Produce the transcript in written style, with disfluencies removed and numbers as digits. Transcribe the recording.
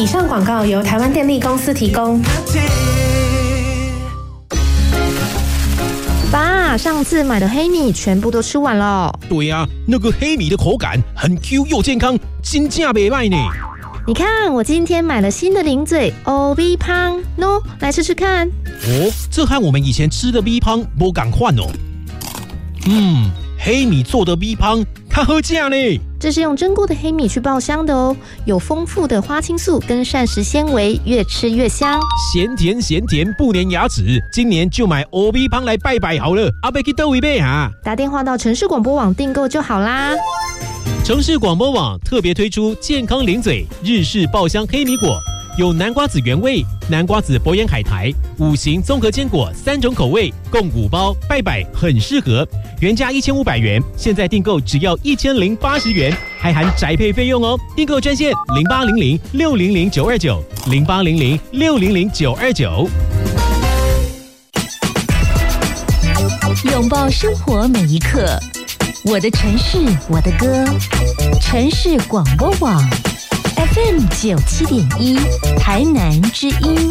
以上广告由台湾电力公司提供。 爸，上次买的黑米全部都吃完了。 对啊，那个黑米的口感很 Q 又健康，真正不赖呢。 你看，我今天买了新的零嘴欧 V 胖喏，来吃吃看。 哦，这和我们以前吃的 V 胖不同款哦。黑米做的 V 胖，它好吃呢。 这是用蒸过的黑米去爆香的哦，有丰富的花青素跟膳食纤维，越吃越香。 咸甜不粘牙齿，今年就买欧 V 胖来拜拜好了。阿伯去倒位买哈？ 打电话到城市广播网订购就好啦。 城市广播网特别推出健康零嘴日式爆香黑米果，有南瓜子原味、南瓜子博眼海苔、五行综合坚果3种口味，共5包，拜拜很适合。原价1500元，现在订购只要1080元，还含宅配费用哦。订购专线0800600929，0800600929。 拥抱生活每一刻，我的城市，我的歌，城市广播网 FM 97.1，台南之音。